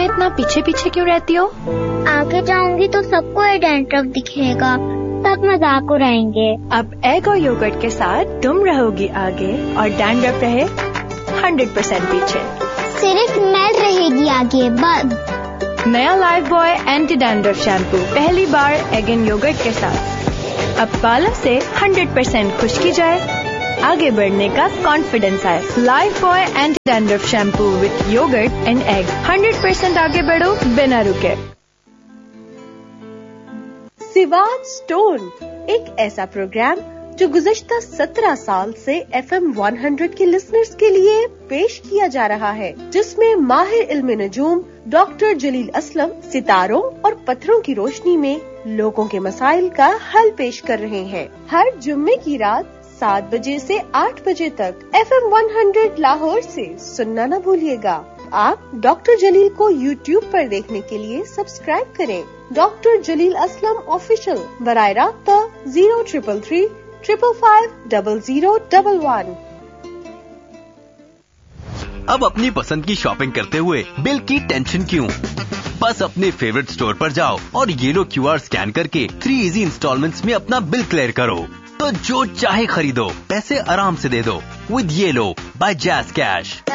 में इतना पीछे पीछे क्यों रहती हो? आगे जाऊंगी तो सबको ये डैंड्रफ दिखेगा, सब मजाक उड़ाएंगे। अब एग और योगर्ट के साथ तुम रहोगी आगे और डैंड्रफ रहे 100% पीछे। सिर्फ स्मेल रहेगी आगे बस। नया life boy anti dandruff shampoo पहली बार एग एंड योगर्ट के साथ। अब बालों से 100% खुश्की जाए, आगे बढ़ने का कॉन्फिडेंस आए। Life boy anti dandruff shampoo with yogurt and egg. 100% आगे बढ़ो बिना रुके। सिवाज स्टोन एक ऐसा प्रोग्राम जो गुज़श्ता 17 साल से FM 100 के लिसनर्स के लिए पेश किया जा रहा है, जिसमें माहिर इल्म नजूम डॉक्टर जलील असलम सितारों और पत्थरों की रोशनी में लोगों के मसाइल का हल पेश कर रहे हैं। हर जुम्मे की रात 7 बजे से 8 बजे तक FM 100 लाहौर से सुनना न भूलिएगा। आप डॉक्टर जलील को YouTube पर देखने के लिए सब्सक्राइब करें। डॉक्टर जलील असलम ऑफिशियल बराह राब्ता 0333 555 0011। अब अपनी पसंद की शॉपिंग करते हुए बिल की टेंशन क्यों? बस अपने फेवरेट स्टोर पर जाओ और येलो QR स्कैन करके 3 इजी इंस्टॉलमेंट्स में अपना बिल क्लियर करो। तो जो चाहे खरीदो, पैसे आराम से दे दो with yellow bye jazz cash.